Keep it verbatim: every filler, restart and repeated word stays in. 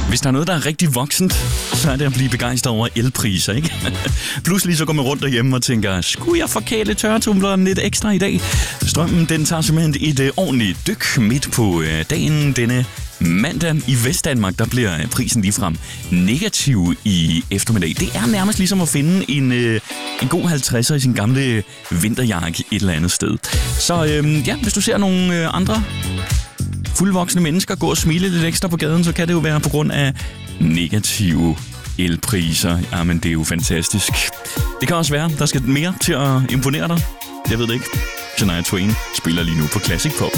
Hvis der er noget, der er rigtig voksent, så er det at blive begejstret over elpriser, ikke? Pludselig så går man rundt derhjemme og tænker, skulle jeg forkæle tørretumbleren lidt ekstra i dag? Strømmen, den tager simpelthen et øh, ordentligt dyk midt på øh, dagen. Denne mandag i Vestdanmark, der bliver prisen ligefrem negativ i eftermiddag. Det er nærmest ligesom at finde en, øh, en god halvtredser i sin gamle vinterjakke et eller andet sted. Så øh, ja, hvis du ser nogle øh, andre fuldvoksne mennesker gå og smile lidt ekstra på gaden, så kan det jo være på grund af negative elpriser. Jamen, det er jo fantastisk. Det kan også være, der skal mere til at imponere dig. Jeg ved det ikke. Shania Twain spiller lige nu på Classic Pop.